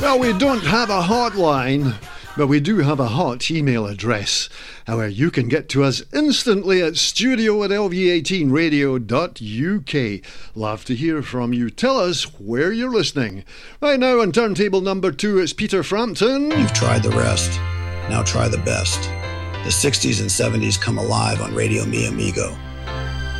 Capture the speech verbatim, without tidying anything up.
Well, we don't have a hotline, but we do have a hot email address where you can get to us instantly at studio at l v eighteen radio dot u k. Love to hear from you. Tell us where you're listening. Right now on turntable number two, it's Peter Frampton. You've tried the rest. Now try the best. The sixties and seventies come alive on Radio Mi Amigo.